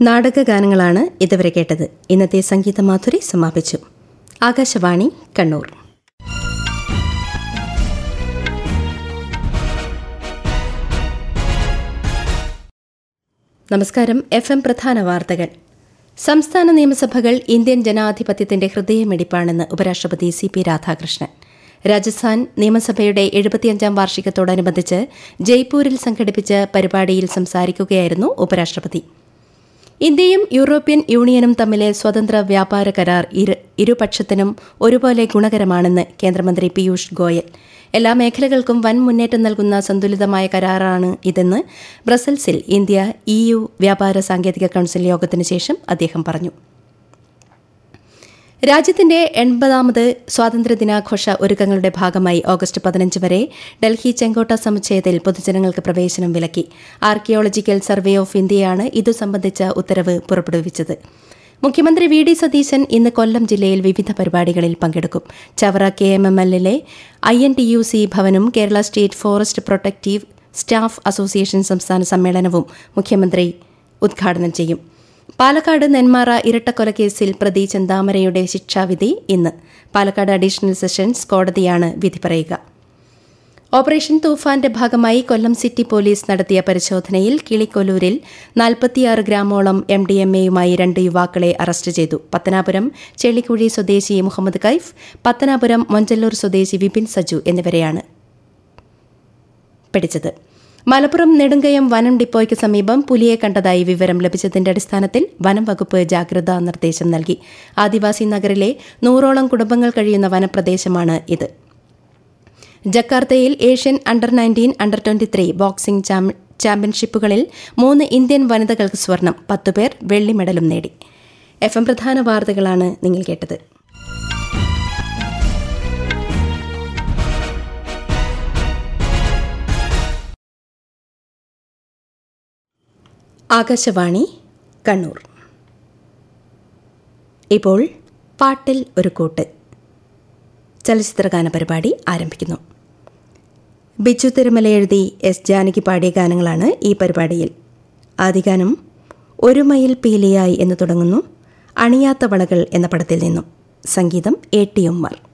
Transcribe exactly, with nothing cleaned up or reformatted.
നാടകഗാനങ്ങളാണ് ഇതുവരെ കേട്ടത്. ഇന്നത്തെ സംഗീത മാധുരി സമാപിച്ചു. ആകാശവാണി കണ്ണൂർ. നമസ്കാരം. എഫ് എം പ്രധാന വാർത്തകൾ. സംസ്ഥാന നിയമസഭകൾ ഇന്ത്യൻ ജനാധിപത്യത്തിന്റെ ഹൃദയമിടിപ്പാണെന്ന് ഉപരാഷ്ട്രപതി സി പി രാധാകൃഷ്ണൻ. രാജസ്ഥാൻ നിയമസഭയുടെ എഴുപത്തിയഞ്ചാം വാർഷികത്തോടനുബന്ധിച്ച് ജയ്പൂരിൽ സംഘടിപ്പിച്ച പരിപാടിയിൽ സംസാരിക്കുകയായിരുന്നു ഉപരാഷ്ട്രപതി. ഇന്ത്യയും യൂറോപ്യൻ യൂണിയനും തമ്മിലെ സ്വതന്ത്ര വ്യാപാര കരാർ ഇരുപക്ഷത്തിനും ഒരുപോലെ ഗുണകരമാണെന്ന് കേന്ദ്രമന്ത്രി പീയൂഷ് ഗോയൽ. എല്ലാ മേഖലകൾക്കും വൻ മുന്നേറ്റം നൽകുന്ന സന്തുലിതമായ കരാറാണ് ഇതെന്ന് ബ്രസൽസിൽ ഇന്ത്യ ഇ യു വ്യാപാര സാങ്കേതിക കൌൺസിൽ യോഗത്തിന് ശേഷം അദ്ദേഹം പറഞ്ഞു. രാജ്യത്തിന്റെ എൺപതാമത് സ്വാതന്ത്ര്യദിനാഘോഷ ഒരുക്കങ്ങളുടെ ഭാഗമായി ഓഗസ്റ്റ് പതിനഞ്ച് വരെ ഡൽഹി ചെങ്കോട്ട സമുച്ചയത്തിൽ പൊതുജനങ്ങൾക്ക് പ്രവേശനം വിലക്കി. ആർക്കിയോളജിക്കൽ സർവേ ഓഫ് ഇന്ത്യയാണ് ഇതു സംബന്ധിച്ച ഉത്തരവ് പുറപ്പെടുവിച്ചത്. മുഖ്യമന്ത്രി വി ഡി സതീശൻ ഇന്ന് കൊല്ലം ജില്ലയിൽ വിവിധ പരിപാടികളിൽ പങ്കെടുക്കും. Chavara K M M എല്ലിലെ I N T U C ഭവനും Kerala state forest protective staff association സംസ്ഥാന സമ്മേളനവും മുഖ്യമന്ത്രി ഉദ്ഘാടനം ചെയ്യും. പാലക്കാട് നെന്മാറ ഇരട്ടക്കൊലക്കേസിൽ പ്രതി ചെന്താമരയുടെ ശിക്ഷാവിധി ഇന്ന്. പാലക്കാട് അഡീഷണൽ സെഷൻസ് കോടതിയാണ് വിധി പറയുക. ഓപ്പറേഷൻ തൂഫാന്റെ ഭാഗമായി കൊല്ലം സിറ്റി പോലീസ് നടത്തിയ പരിശോധനയിൽ കിളിക്കൊല്ലൂരിൽ നാൽപ്പത്തിയാറ് ഗ്രാമോളം എം ഡി എം എയുമായി രണ്ട് യുവാക്കളെ അറസ്റ്റ് ചെയ്തു. പത്തനാപുരം ചെളിക്കുഴി സ്വദേശി മുഹമ്മദ് കൈഫ്, പത്തനാപുരം മൊഞ്ചല്ലൂർ സ്വദേശി വിപിൻ സജു എന്നിവരെയാണ് പിടിച്ചത്. മലപ്പുറം നെടുങ്കയം വനം ഡിപ്പോയ്ക്ക് സമീപം പുലിയെ കണ്ടതായി വിവരം ലഭിച്ചതിന്റെ അടിസ്ഥാനത്തിൽ വനം വകുപ്പ് ജാഗ്രതാ നിർദ്ദേശം നൽകി. ആദിവാസി നഗറിലെ നൂറോളം കുടുംബങ്ങൾ കഴിയുന്ന വനപ്രദേശമാണ് ഇത്. ജക്കാർത്തയിൽ Asian under nineteen under twenty three boxing ചാമ്പ്യൻഷിപ്പുകളിൽ മൂന്ന് ഇന്ത്യൻ വനിതകൾക്ക് സ്വർണം, പത്തുപേർ വെള്ളി മെഡലും നേടി. എഫ് എം പ്രധാന വാർത്തകളാണ് നിങ്ങൾ കേട്ടത്. ആകാശവാണി കണ്ണൂർ. ഇപ്പോൾ പാട്ടിൽ ഒരു കൂട്ട് ചലച്ചിത്രഗാന പരിപാടി ആരംഭിക്കുന്നു. ബിജു തിരുമല എഴുതി എസ് ജാനകി പാടിയ ഗാനങ്ങളാണ് ഈ പരിപാടിയിൽ. ആദ്യ ഗാനം ഒരു മയിൽ പീലിയായി എന്ന് തുടങ്ങുന്നു. അണിയാത്ത വളകൾ എന്ന പടത്തിൽ നിന്നും. സംഗീതം എ ടി ഉമ്മർ.